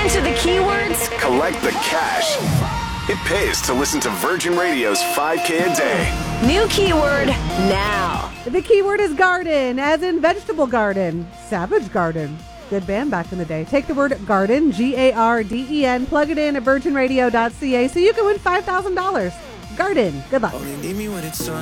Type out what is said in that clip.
Enter the keywords. Collect the cash. It pays to listen to Virgin Radio's 5K a day. New keyword now. The keyword is garden, as in vegetable garden. Savage Garden. Good band back in the day. Take the word garden, Garden, plug it in at virginradio.ca so you can win $5,000. Garden. Good luck.